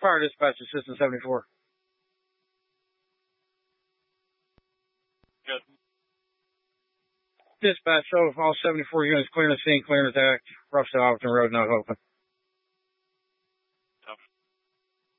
Fire dispatch to System 74. Good. Dispatch, show all 74 units clearing the scene, clearing the attack. Rough to Alberton Road, not open.